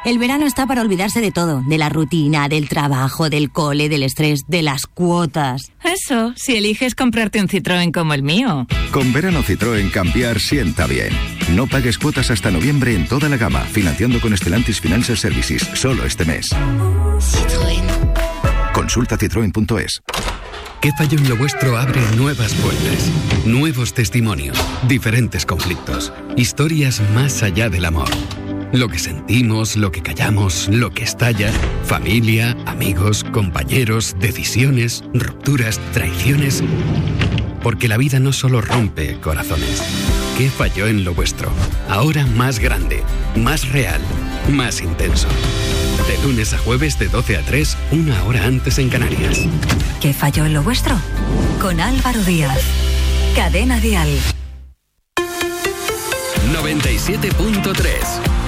El verano está para olvidarse de todo, de la rutina, del trabajo, del cole, del estrés, de las cuotas. Eso, si eliges comprarte un Citroën como el mío. Con verano Citroën cambiar sienta bien. No pagues cuotas hasta noviembre en toda la gama, financiando con Stellantis Financial Services, solo este mes. Citroën. Consulta citroen.es. ¿Qué falló en lo vuestro? Abre nuevas puertas, nuevos testimonios, diferentes conflictos, historias más allá del amor. Lo que sentimos, lo que callamos, lo que estalla, familia, amigos, compañeros, decisiones, rupturas, traiciones. Porque la vida no solo rompe corazones. ¿Qué falló en lo vuestro? Ahora más grande, más real, más intenso. De lunes a jueves de 12 a 3, 1 hora antes en Canarias. ¿Qué falló en lo vuestro? Con Álvaro Díaz. Cadena Dial. 97.3